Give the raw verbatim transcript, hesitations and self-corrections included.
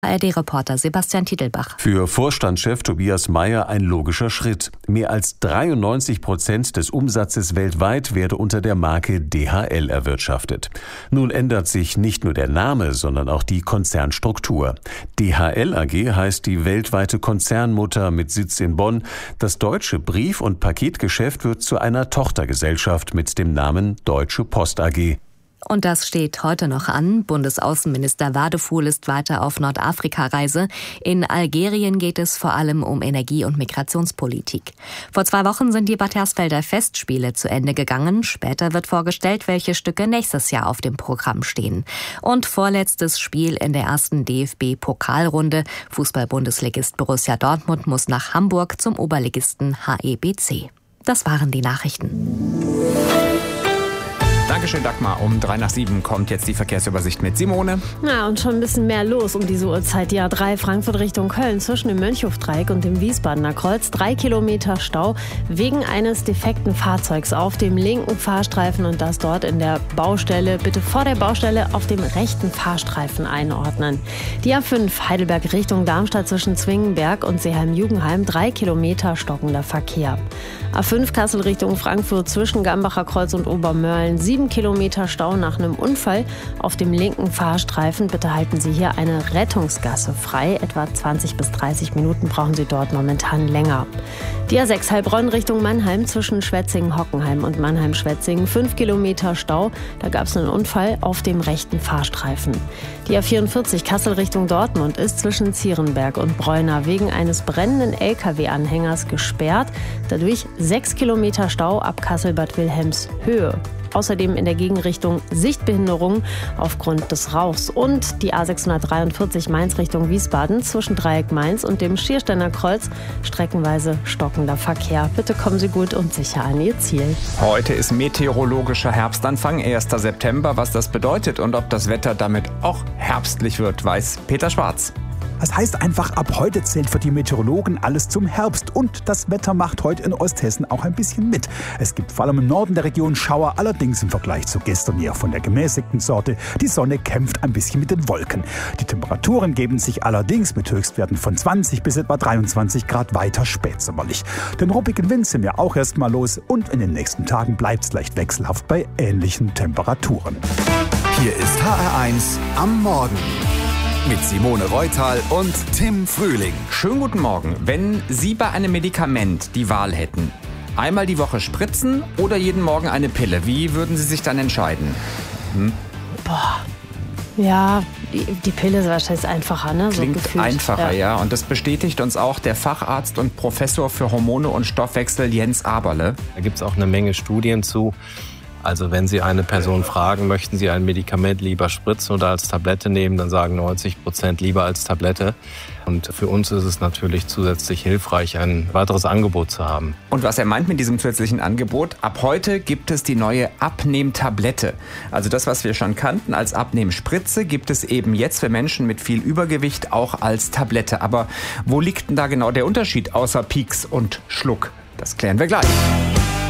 A R D-Reporter Sebastian Titelbach. Für Vorstandschef Tobias Meyer ein logischer Schritt. Mehr als dreiundneunzig Prozent des Umsatzes weltweit werde unter der Marke D H L erwirtschaftet. Nun ändert sich nicht nur der Name, sondern auch die Konzernstruktur. D H L A G heißt die weltweite Konzernmutter mit Sitz in Bonn. Das deutsche Brief- und Paketgeschäft wird zu einer Tochtergesellschaft mit dem Namen Deutsche Post A G. Und das steht heute noch an. Bundesaußenminister Wadefuhl ist weiter auf Nordafrika-Reise. In Algerien geht es vor allem um Energie- und Migrationspolitik. Vor zwei Wochen sind die Bad Hersfelder Festspiele zu Ende gegangen. Später wird vorgestellt, welche Stücke nächstes Jahr auf dem Programm stehen. Und vorletztes Spiel in der ersten D F B-Pokalrunde. Fußball-Bundesligist Borussia Dortmund muss nach Hamburg zum Oberligisten H E B C. Das waren die Nachrichten. Dankeschön, Dagmar. Um drei nach sieben kommt jetzt die Verkehrsübersicht mit Simone. Ja, und schon ein bisschen mehr los um diese Uhrzeit. Die A drei Frankfurt Richtung Köln zwischen dem Mönchhofdreieck und dem Wiesbadener Kreuz. Drei Kilometer Stau wegen eines defekten Fahrzeugs auf dem linken Fahrstreifen und das dort in der Baustelle. Bitte vor der Baustelle auf dem rechten Fahrstreifen einordnen. Die A fünf Heidelberg Richtung Darmstadt zwischen Zwingenberg und Seeheim-Jugenheim. Drei Kilometer stockender Verkehr. A fünf Kassel Richtung Frankfurt zwischen Gambacher Kreuz und Obermörlen. Sieben Kilometer Stau nach einem Unfall auf dem linken Fahrstreifen. Bitte halten Sie hier eine Rettungsgasse frei. Etwa zwanzig bis dreißig Minuten brauchen Sie dort momentan länger. Die A sechs Heilbronn Richtung Mannheim zwischen Schwetzingen-Hockenheim und Mannheim-Schwetzingen. Fünf Kilometer Stau. Da gab es einen Unfall auf dem rechten Fahrstreifen. Die A vierundvierzig Kassel Richtung Dortmund ist zwischen Zierenberg und Bräuner wegen eines brennenden L K W-Anhängers gesperrt. Dadurch sechs Kilometer Stau ab Kassel-Bad Wilhelmshöhe. Außerdem in der Gegenrichtung Sichtbehinderung aufgrund des Rauchs. Und die A sechshundertdreiundvierzig Mainz Richtung Wiesbaden zwischen Dreieck Mainz und dem Schiersteiner Kreuz streckenweise stockender Verkehr. Bitte kommen Sie gut und sicher an Ihr Ziel. Heute ist meteorologischer Herbstanfang, erster September. Was das bedeutet und ob das Wetter damit auch herbstlich wird, weiß Peter Schwarz. Das heißt einfach, ab heute zählt für die Meteorologen alles zum Herbst. Und das Wetter macht heute in Osthessen auch ein bisschen mit. Es gibt vor allem im Norden der Region Schauer, allerdings im Vergleich zu gestern eher von der gemäßigten Sorte. Die Sonne kämpft ein bisschen mit den Wolken. Die Temperaturen geben sich allerdings mit Höchstwerten von zwanzig bis etwa dreiundzwanzig Grad weiter spätsommerlich. Den ruppigen Wind sind wir auch erst mal los und in den nächsten Tagen bleibt es leicht wechselhaft bei ähnlichen Temperaturen. Hier ist H R eins am Morgen. Mit Simone Reutal und Tim Frühling. Schönen guten Morgen. Wenn Sie bei einem Medikament die Wahl hätten, einmal die Woche spritzen oder jeden Morgen eine Pille, wie würden Sie sich dann entscheiden? Hm? Boah. Ja, die, die Pille ist wahrscheinlich einfacher, ne? Klingt so gefühlt. einfacher, ja. ja. Und das bestätigt uns auch der Facharzt und Professor für Hormone und Stoffwechsel Jens Aberle. Da gibt es auch eine Menge Studien zu. Also wenn Sie eine Person fragen, möchten Sie ein Medikament lieber spritzen oder als Tablette nehmen, dann sagen neunzig Prozent lieber als Tablette. Und für uns ist es natürlich zusätzlich hilfreich, ein weiteres Angebot zu haben. Und was er meint mit diesem zusätzlichen Angebot, ab heute gibt es die neue Abnehmtablette. Also das, was wir schon kannten als Abnehmspritze, gibt es eben jetzt für Menschen mit viel Übergewicht auch als Tablette. Aber wo liegt denn da genau der Unterschied außer Pieks und Schluck? Das klären wir gleich.